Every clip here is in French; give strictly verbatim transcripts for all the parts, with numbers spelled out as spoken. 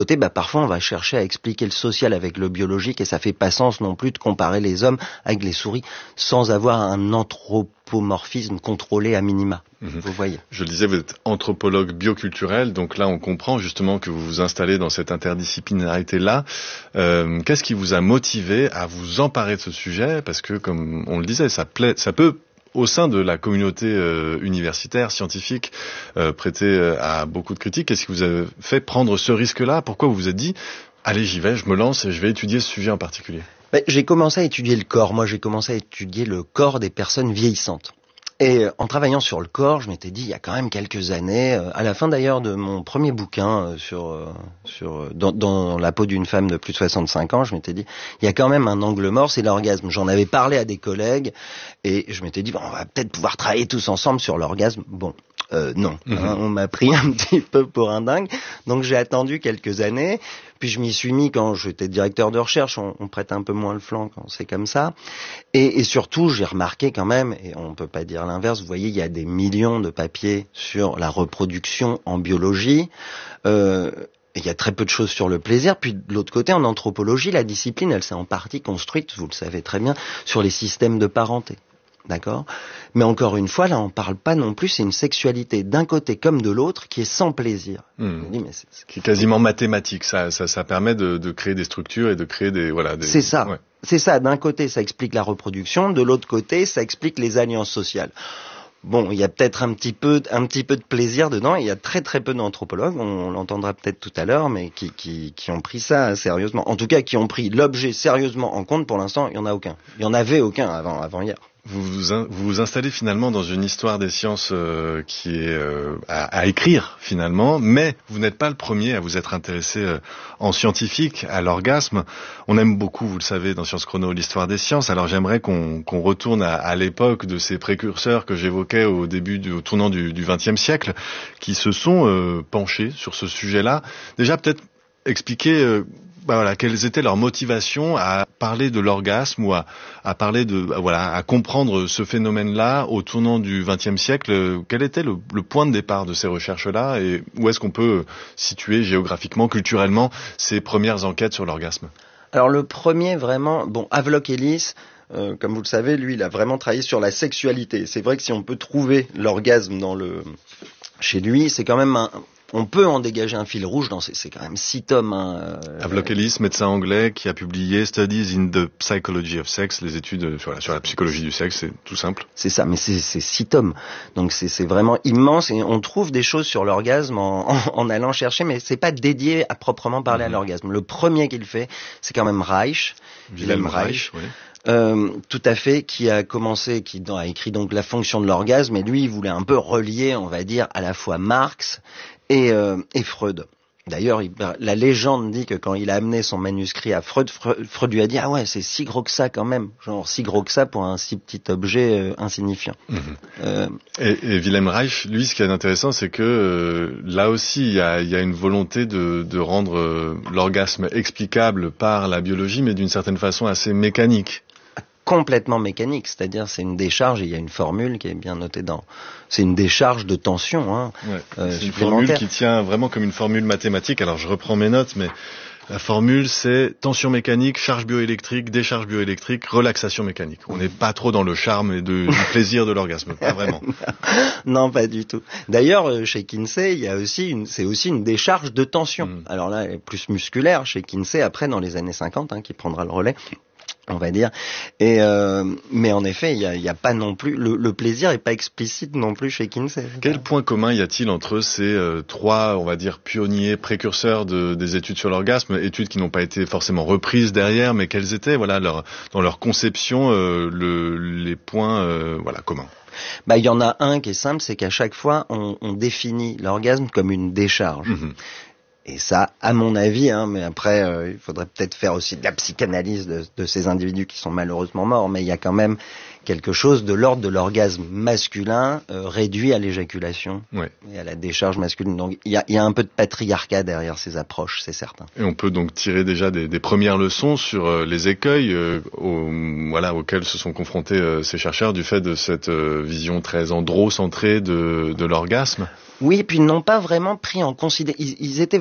côté, bah, parfois on va chercher à expliquer le social avec le biologique et ça fait pas sens non plus de comparer les hommes avec les souris sans avoir un anthropomorphisme contrôlé à minima. Mmh. Vous voyez. Je le disais, vous êtes anthropologue bioculturel, donc là on comprend justement que vous vous installez dans cette interdisciplinarité-là. Euh, qu'est-ce qui vous a motivé à vous emparer de ce sujet ? Parce que comme on le disait, ça plaît, ça peut au sein de la communauté euh, universitaire, scientifique, euh, prêter euh, à beaucoup de critiques. Qu'est-ce qui vous a fait prendre ce risque-là ? Pourquoi vous vous êtes dit, allez, j'y vais, je me lance et je vais étudier ce sujet en particulier ? Ben, j'ai commencé à étudier le corps. Moi, j'ai commencé à étudier le corps des personnes vieillissantes. Et en travaillant sur le corps, je m'étais dit, il y a quand même quelques années, à la fin d'ailleurs de mon premier bouquin sur, sur dans, dans la peau d'une femme de plus de soixante-cinq ans, je m'étais dit, il y a quand même un angle mort, c'est l'orgasme. J'en avais parlé à des collègues et je m'étais dit, bon, on va peut-être pouvoir travailler tous ensemble sur l'orgasme. Bon, euh, non, mmh. hein, on m'a pris un petit peu pour un dingue. Donc j'ai attendu quelques années. Puis je m'y suis mis quand j'étais directeur de recherche, on, on prête un peu moins le flanc quand c'est comme ça. Et, et surtout, j'ai remarqué quand même, et on peut pas dire l'inverse, vous voyez, il y a des millions de papiers sur la reproduction en biologie. Euh, il y a très peu de choses sur le plaisir. Puis de l'autre côté, en anthropologie, la discipline, elle s'est en partie construite, vous le savez très bien, sur les systèmes de parenté. D'accord ? Mais encore une fois, là, on parle pas non plus, c'est une sexualité d'un côté comme de l'autre qui est sans plaisir. Mmh. Dis, mais c'est, c'est... Qui est quasiment mathématique. Ça, ça, ça permet de, de créer des structures et de créer des, voilà, des... C'est ça. Ouais. C'est ça. D'un côté, ça explique la reproduction. De l'autre côté, ça explique les alliances sociales. Bon, il y a peut-être un petit peu, un petit peu de plaisir dedans. Il y a très très peu d'anthropologues, on l'entendra peut-être tout à l'heure, mais qui, qui, qui ont pris ça sérieusement. En tout cas, qui ont pris l'objet sérieusement en compte. Pour l'instant, il y en a aucun. Il y en avait aucun avant, avant hier. Vous vous, in, vous vous installez finalement dans une histoire des sciences euh, qui est euh, à, à écrire finalement, mais vous n'êtes pas le premier à vous être intéressé euh, en scientifique à l'orgasme. On aime beaucoup, vous le savez, dans Sciences Chrono, l'histoire des sciences. Alors j'aimerais qu'on, qu'on retourne à, à l'époque de ces précurseurs que j'évoquais au début, du, au tournant du vingtième siècle, qui se sont euh, penchés sur ce sujet-là. Déjà peut-être expliquer... Euh, Bah voilà, quelles étaient leurs motivations à parler de l'orgasme ou à, à parler de, voilà, à comprendre ce phénomène-là au tournant du vingtième siècle. Quel était le, le point de départ de ces recherches-là et où est-ce qu'on peut situer géographiquement, culturellement, ces premières enquêtes sur l'orgasme ? Alors le premier vraiment, bon, Havelock Ellis, euh, comme vous le savez, lui, il a vraiment travaillé sur la sexualité. C'est vrai que si on peut trouver l'orgasme dans le, chez lui, c'est quand même un on peut en dégager un fil rouge dans ces, c'est quand même six tomes. Hein, euh, Havelock Ellis, médecin anglais, qui a publié Studies in the Psychology of Sex, les études sur la, sur la psychologie du sexe, c'est tout simple. C'est ça, mais c'est, c'est six tomes. Donc c'est, c'est vraiment immense et on trouve des choses sur l'orgasme en, en, en allant chercher, mais c'est pas dédié à proprement parler mmh. à l'orgasme. Le premier qu'il fait, c'est quand même Reich. Wilhelm Reich, oui. Euh, tout à fait, qui a commencé, qui a écrit donc La fonction de l'orgasme, et lui, il voulait un peu relier, on va dire, à la fois Marx et, euh, et Freud. D'ailleurs, il, la légende dit que quand il a amené son manuscrit à Freud, Freud, Freud lui a dit « Ah ouais, c'est si gros que ça quand même, genre si gros que ça pour un si petit objet euh, insignifiant. Mmh. » euh, et, et Wilhelm Reich, lui, ce qui est intéressant, c'est que euh, là aussi, il y a, il y a une volonté de, de rendre euh, l'orgasme explicable par la biologie, mais d'une certaine façon assez mécanique. Complètement mécanique, c'est-à-dire c'est une décharge, et il y a une formule qui est bien notée dans... C'est une décharge de tension. Hein, ouais, euh, c'est une formule qui tient vraiment comme une formule mathématique. Alors je reprends mes notes, mais la formule c'est tension mécanique, charge bioélectrique, décharge bioélectrique, relaxation mécanique. On n'est pas trop dans le charme et de, du plaisir de l'orgasme, pas vraiment. Non, pas du tout. D'ailleurs, chez Kinsey, il y a aussi une, c'est aussi une décharge de tension. Mm. Alors là, elle est plus musculaire chez Kinsey, après dans les années cinquante, hein, qui prendra le relais. On va dire, et euh, mais en effet, il y a, y a pas non plus le, le plaisir est pas explicite non plus chez Kinsey. Quel point commun y a-t-il entre ces euh, trois, on va dire, pionniers, précurseurs de, des études sur l'orgasme, études qui n'ont pas été forcément reprises derrière, mais quels étaient, voilà, leur, dans leur conception, euh, le, les points, euh, voilà, communs? Bah, il y en a un qui est simple, c'est qu'à chaque fois, on, on définit l'orgasme comme une décharge. Mmh. Et ça, à mon avis, hein, mais après, euh, il faudrait peut-être faire aussi de la psychanalyse de, de ces individus qui sont malheureusement morts, mais il y a quand même quelque chose de l'ordre de l'orgasme masculin euh, réduit à l'éjaculation ouais. et à la décharge masculine. Donc il y a, y a un peu de patriarcat derrière ces approches, c'est certain. Et on peut donc tirer déjà des, des premières leçons sur euh, les écueils euh, au, voilà, auxquels se sont confrontés euh, ces chercheurs du fait de cette euh, vision très androcentrée de, de l'orgasme. Oui, et puis ils n'ont pas vraiment pris en considération, ils, ils étaient vraiment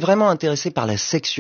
vraiment intéressé par la sexualité